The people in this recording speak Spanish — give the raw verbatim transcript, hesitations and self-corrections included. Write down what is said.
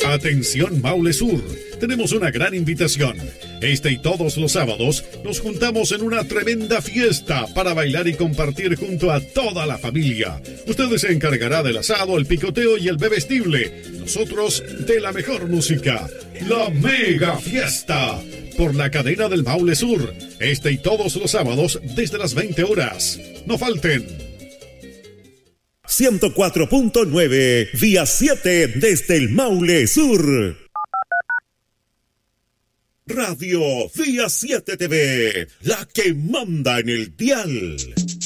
Atención Maule Sur, tenemos una gran invitación. Este y todos los sábados nos juntamos en una tremenda fiesta para bailar y compartir junto a toda la familia. Ustedes se encargará del asado, el picoteo y el bebestible. Nosotros de la mejor música. La Mega Fiesta. Por la cadena del Maule Sur. Este y todos los sábados desde las veinte horas. No falten. ciento cuatro punto nueve, Vía siete desde el Maule Sur. Radio Vía siete T V, la que manda en el dial.